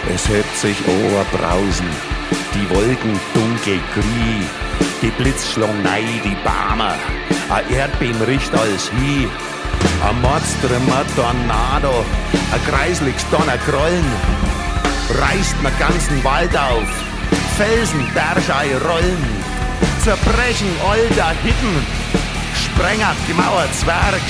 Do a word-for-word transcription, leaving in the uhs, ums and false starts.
Es hebt sich Oberbrausen, die Wolken dunkel grie, die Blitz schlung nei die Barmer, a Erdbeben riecht alles hi, a Mordströmer Tornado, a kreisligs Donnergrollen, reißt mir ganzen Wald auf, Felsen, Bergei rollen, zerbrechen all der Hitten, Sprenger, Gemauer, Zwerg,